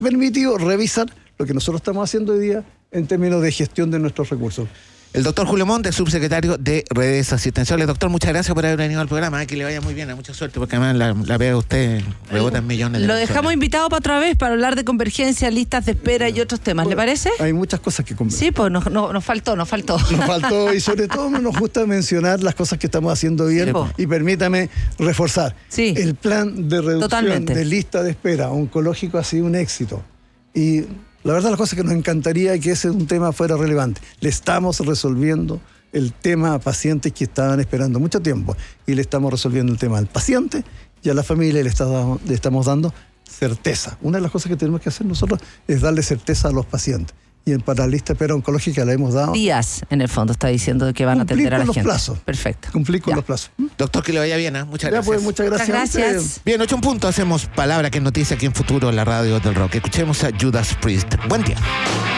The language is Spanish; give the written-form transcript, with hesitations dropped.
permitido revisar lo que nosotros estamos haciendo hoy día en términos de gestión de nuestros recursos. El doctor Julio Montes, subsecretario de Redes Asistenciales. Doctor, muchas gracias por haber venido al programa. Que le vaya muy bien, mucha suerte, porque además la veo a usted, rebota millones de Lo personas. dejamos invitado para otra vez para hablar de convergencia, listas de espera y otros temas. ¿Le parece? Hay muchas cosas que conversar. Sí, pues nos faltó. Nos faltó, y sobre todo nos gusta mencionar las cosas que estamos haciendo bien. Sí, po. Y permítame reforzar. Sí. El plan de reducción Totalmente. de lista de espera oncológico ha sido un éxito. Y la verdad, las cosas que nos encantaría que ese un tema fuera relevante. Le estamos resolviendo el tema a pacientes que estaban esperando mucho tiempo, y le estamos resolviendo el tema al paciente y a la familia, le estamos dando certeza. Una de las cosas que tenemos que hacer nosotros es darle certeza a los pacientes. Y para la lista de espera oncológica le hemos dado días, en el fondo, está diciendo que van a atender a la gente. Cumplir con los plazos. Perfecto. Cumplir con Ya. los plazos. Doctor, que le vaya bien, ¿eh? Muchas Ya, gracias. pues, muchas gracias. Muchas a ustedes. gracias. Bien, 8 en punto, hacemos Palabra que es noticia aquí en Futuro, la radio del rock. Escuchemos a Judas Priest. Buen día.